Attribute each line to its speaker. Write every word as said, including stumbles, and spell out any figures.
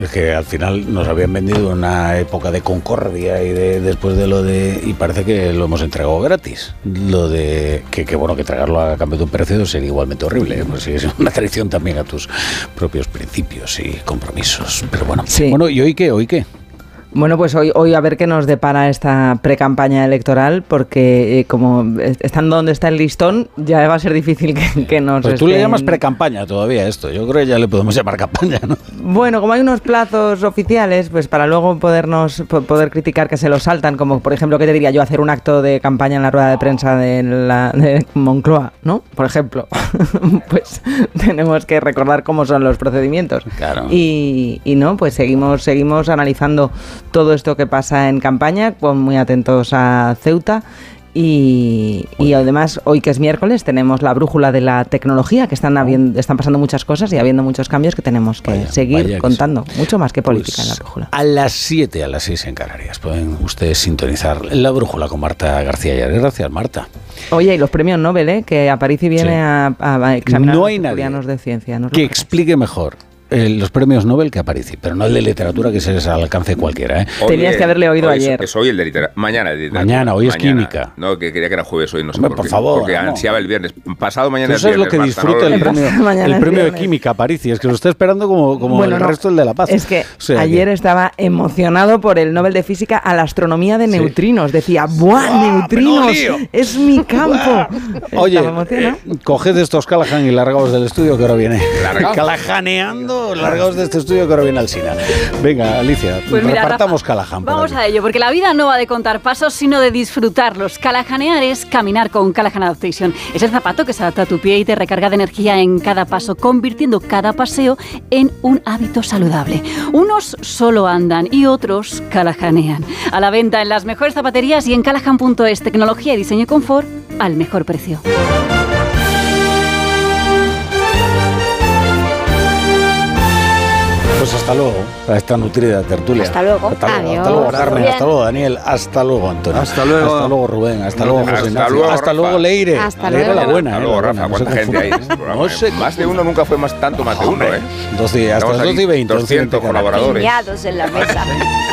Speaker 1: Es que al final nos habían vendido una época de concordia y de después de lo de... Y parece que lo hemos entregado gratis. Lo de... Que, que bueno, que tragarlo a cambio de un precio sería igualmente horrible. Pues sí, es una traición también a tus propios principios y compromisos. Pero bueno.
Speaker 2: Sí.
Speaker 1: Bueno, ¿y hoy qué? ¿Hoy qué?
Speaker 2: Bueno, pues hoy, hoy a ver qué nos depara esta pre-campaña electoral, porque eh, como estando donde está el listón, ya va a ser difícil que, que nos
Speaker 1: Pues tú
Speaker 2: estén...
Speaker 1: le llamas pre-campaña todavía esto. Yo creo que ya le podemos llamar campaña, ¿no?
Speaker 2: Bueno, como hay unos plazos oficiales, pues para luego podernos poder criticar que se los saltan, como por ejemplo, ¿qué te diría yo? Hacer un acto de campaña en la rueda de prensa de, la, de Moncloa, ¿no? Por ejemplo. Pues tenemos que recordar cómo son los procedimientos.
Speaker 1: Claro.
Speaker 2: Y, y no, pues seguimos, seguimos analizando todo esto que pasa en campaña, con muy atentos a Ceuta. Y, y además, hoy que es miércoles, tenemos la brújula de la tecnología, que están, habiendo, están pasando muchas cosas y habiendo muchos cambios que tenemos que vaya, seguir vaya que contando. Sí. Mucho más que política pues en la brújula.
Speaker 1: A las siete, a las seis en Canarias, pueden ustedes sintonizar la brújula con Marta García Llares. Gracias, Marta.
Speaker 2: Oye, y los premios Nobel, ¿eh? Que Aparici viene sí. a, a examinar
Speaker 1: no hay
Speaker 2: a los
Speaker 1: nadie
Speaker 2: de ciencia. ¿No
Speaker 1: que explique mejor Eh, los premios Nobel que Aparici, pero no el de literatura, que se les alcance cualquiera, ¿eh?
Speaker 2: Tenías que haberle oído
Speaker 3: hoy
Speaker 2: ayer.
Speaker 3: Es, es hoy el de literatura. Mañana el de literatura.
Speaker 1: Mañana, hoy es
Speaker 3: mañana.
Speaker 1: química.
Speaker 3: No, que quería que era jueves, hoy no sé
Speaker 1: Hombre,
Speaker 3: por,
Speaker 1: por
Speaker 3: qué.
Speaker 1: favor.
Speaker 3: Porque
Speaker 1: No.
Speaker 3: ansiaba el viernes. Pasado mañana
Speaker 1: Eso
Speaker 3: es
Speaker 1: es lo que
Speaker 3: basta,
Speaker 1: disfruta
Speaker 3: no
Speaker 1: el premio, el premio de química Aparici, es que lo está esperando como, como
Speaker 2: bueno,
Speaker 1: el
Speaker 2: no,
Speaker 1: resto el de La Paz.
Speaker 2: Es que
Speaker 1: o sea,
Speaker 2: ayer
Speaker 1: que...
Speaker 2: estaba emocionado por el Nobel de Física a la astronomía de
Speaker 1: sí.
Speaker 2: neutrinos. Decía, ¡buah, ¡buah neutrinos! ¡Es mi campo!
Speaker 1: Oye, eh, coged estos Callahan y largaos del estudio que ahora viene. Callahaneando, largaos de este estudio que ahora viene al cine. Venga, Alicia,
Speaker 4: pues mira,
Speaker 1: repartamos
Speaker 4: Rafa,
Speaker 1: Callahan.
Speaker 4: Vamos a ello, porque la vida no va de contar pasos, sino de disfrutarlos. Callahanear es caminar con Callahan Adaptation. Es el zapato que se adapta a tu pie y te recarga de energía en cada paso, convirtiendo cada paseo en un hábito saludable. Unos solo andan y otros callahanean. A la venta en las mejores zapaterías y en callahan punto es. Tecnología, diseño y confort al mejor precio.
Speaker 1: Pues hasta luego, a esta nutrida tertulia.
Speaker 5: Hasta luego.
Speaker 1: Hasta luego,
Speaker 5: Adiós.
Speaker 1: hasta luego Carmen, hasta luego Daniel, hasta luego Antonio.
Speaker 6: Hasta luego.
Speaker 1: Hasta luego Rubén, hasta luego José
Speaker 3: Hasta
Speaker 1: Ignacio.
Speaker 3: luego,
Speaker 1: Hasta
Speaker 3: Rafa.
Speaker 1: luego Leire.
Speaker 5: Hasta
Speaker 1: Leire
Speaker 5: luego.
Speaker 1: la buena,
Speaker 3: Hasta
Speaker 1: eh,
Speaker 3: luego,
Speaker 1: la
Speaker 3: Rafa,
Speaker 1: buena,
Speaker 3: cuánta gente hay.
Speaker 1: No sé.
Speaker 3: Más de uno nunca fue más tanto más de uno, ¿eh?
Speaker 1: doce, hasta las doce y veinte.
Speaker 3: doscientos colaboradores.
Speaker 5: Piñados en la mesa.